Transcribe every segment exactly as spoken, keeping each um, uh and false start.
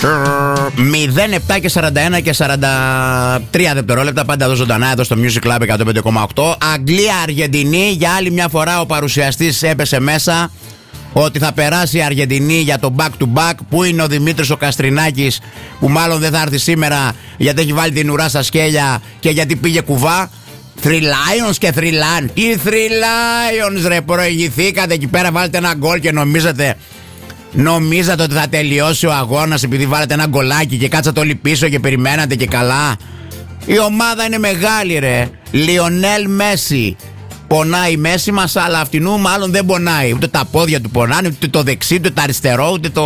μηδέν επτά και σαράντα ένα και σαράντα τρία δευτερόλεπτα. Πάντα εδώ ζωντανά, εδώ στο Music Club εκατόν πέντε κόμμα οκτώ. Αγγλία-Αργεντινή. Για άλλη μια φορά ο παρουσιαστής έπεσε μέσα ότι θα περάσει η Αργεντινή για το back to back. Πού είναι ο Δημήτρης ο Καστρινάκης, που μάλλον δεν θα έρθει σήμερα γιατί έχει βάλει την ουρά στα σκέλια και γιατί πήγε κουβά. Three Lions και Three Lions. Τι Three Lions, ρε, προηγηθήκατε εκεί πέρα, βάλετε ένα γκολ και νομίζατε Νομίζατε ότι θα τελειώσει ο αγώνας επειδή βάλετε ένα γκολάκι και κάτσατε όλοι πίσω και περιμένατε και καλά. Η ομάδα είναι μεγάλη, ρε. Λιονέλ Μέση. Πονάει η μέση μας, αλλά αυτινού μάλλον δεν πονάει. Ούτε τα πόδια του πονάνε, ούτε το δεξί, ούτε το αριστερό, ούτε το...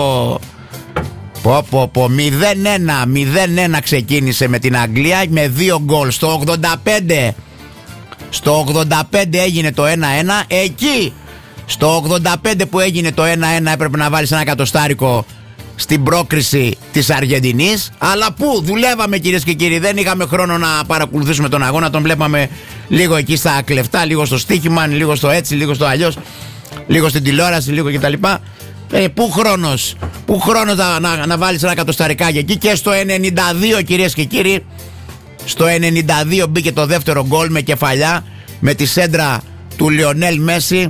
Πω πω πω, μηδέν ένα, μηδέν ένα ξεκίνησε με την Αγγλία με δύο γκολ. Στο ογδόντα πέντε, στο ογδόντα πέντε έγινε το ένα ένα. Εκεί, στο ογδόντα πέντε που έγινε το ένα ένα, έπρεπε να βάλεις ένα εκατοστάρικο στην πρόκριση της Αργεντινής. Αλλά πού, δουλεύαμε κυρίες και κύριοι, δεν είχαμε χρόνο να παρακολουθήσουμε τον αγώνα. Τον βλέπαμε λίγο εκεί στα κλεφτά, λίγο στο στοίχημα, λίγο στο έτσι, λίγο στο αλλιώς, λίγο στην τηλεόραση, λίγο κτλ. Ε, πού χρόνος, πού χρόνος να, να, να βάλεις ένα εκατοσταρικάκι εκεί. Και στο ενενήντα δύο, κυρίες και κύριοι, στο ενενήντα δύο μπήκε το δεύτερο γκολ με κεφαλιά, με τη σέντρα του Λιονέλ Μέση,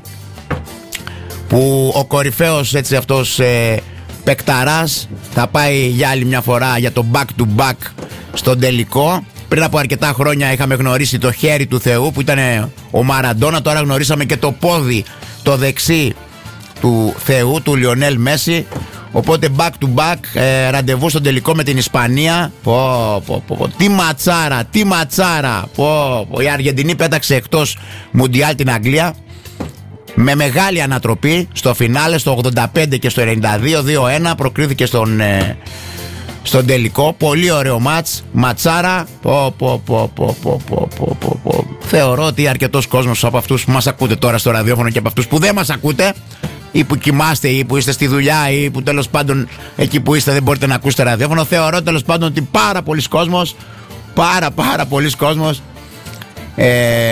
που ο κορυφαίος έτσι αυτός ε, παικταράς θα πάει για άλλη μια φορά για το back to back στον τελικό. Πριν από αρκετά χρόνια είχαμε γνωρίσει το χέρι του Θεού που ήταν ο Μαραντόνα. Τώρα γνωρίσαμε και το πόδι, το δεξί του Θεού, του Λιονέλ Μέση. Οπότε back to back, ε, ραντεβού στον τελικό με την Ισπανία. Πω, πω, πω, πω. Τι ματσάρα, τι ματσάρα. Πω, πω. Η Αργεντινή πέταξε εκτός Μουντιάλ την Αγγλία με μεγάλη ανατροπή στο φινάλε, στο ογδόντα πέντε και στο ενενήντα δύο, δύο ένα. Προκρίθηκε στον, ε, στον τελικό. Πολύ ωραίο μάτς, ματσάρα. Πω, πω, πω, πω, πω, πω, πω, πω, πω. Θεωρώ ότι αρκετός κόσμος από αυτούς που μας ακούτε τώρα στο ραδιόφωνο και από αυτούς που δεν μας ακούτε, ή που κοιμάστε ή που είστε στη δουλειά ή που τέλος πάντων εκεί που είστε δεν μπορείτε να ακούσετε ραδιόφωνο, θεωρώ τέλος πάντων ότι πάρα πολλοί κόσμος, πάρα πάρα πολλοί κόσμος ε,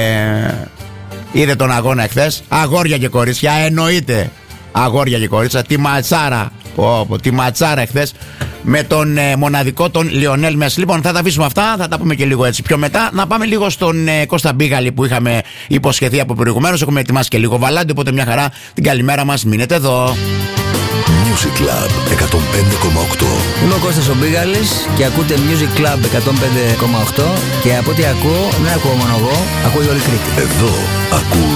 είδε τον αγώνα εχθές. Αγόρια και κορίτσια, εννοείται αγόρια και κορίτσια. Τη ματσάρα, πω, πω, τη ματσάρα εχθές με τον ε, μοναδικό τον Λιονέλ Μέση. Λοιπόν, θα τα αφήσουμε αυτά, θα τα πούμε και λίγο έτσι πιο μετά. Να πάμε λίγο στον ε, Κώστα Μπίγαλη που είχαμε υποσχεθεί από προηγουμένως. Έχουμε ετοιμάσει και λίγο βαλάντι, οπότε μια χαρά την καλημέρα μας. Μείνετε εδώ. Music Club εκατόν πέντε κόμμα οκτώ. Είμαι ο Κώστας ο Μπίγαλης και ακούτε Music Club εκατόν πέντε κόμμα οκτώ. Και από ό,τι ακούω, δεν ακούω μόνο εγώ, ακούω η όλη Κρήτη. Εδώ ακούω